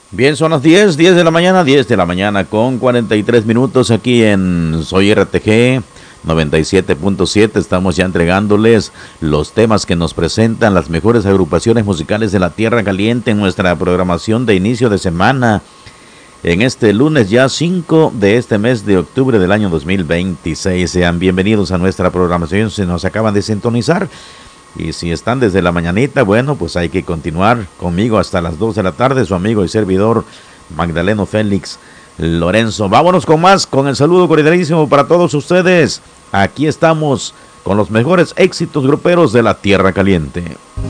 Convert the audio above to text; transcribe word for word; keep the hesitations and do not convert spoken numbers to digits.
Bien, son las diez, diez de la mañana, diez de la mañana con cuarenta y tres minutos aquí en Soy R T G noventa y siete punto siete. Estamos ya entregándoles los temas que nos presentan las mejores agrupaciones musicales de la Tierra Caliente en nuestra programación de inicio de semana. En este lunes ya cinco de este mes de octubre del año dos mil veintiséis. Sean bienvenidos a nuestra programación si nos acaban de sintonizar. Y si están desde la mañanita, bueno, pues hay que continuar conmigo hasta las dos de la tarde. Su amigo y servidor Magdaleno Félix Lorenzo. Vámonos con más, con el saludo cordialísimo para todos ustedes. Aquí estamos con los mejores éxitos gruperos de la Tierra Caliente.